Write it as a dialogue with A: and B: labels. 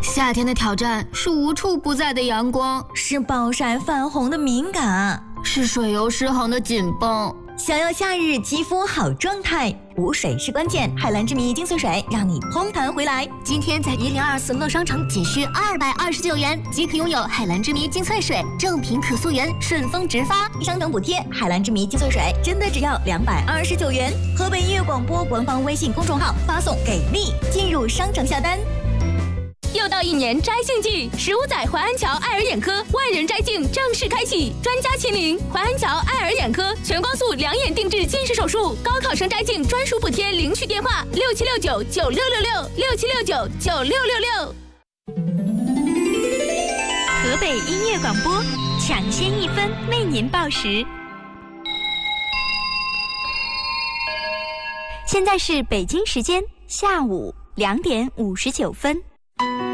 A: 夏天的挑战是无处不在的阳光，
B: 是暴晒泛红的敏感，
A: 是水油失衡的紧绷。
B: 想要夏日肌肤好状态，补水是关键。海蓝之谜精粹水让你嘭弹回来。
C: 今天在102思乐商城仅需229元即可拥有海蓝之谜精粹水，正品可溯源，顺丰直发，
B: 商城补贴。海蓝之谜精粹水真的只要229元。河北音乐广播官方微信公众号发送给力进入商城下单。
D: 又到一年摘杏季，15载淮安桥爱尔眼科万人摘杏正式开启，专家亲临，淮安桥爱尔眼科全光速2眼定制近视手术，高考生摘杏专属补贴，领取电话67699666，67699666。
E: 河北音乐广播，抢先1分为您报时。现在是北京时间下午2点59分。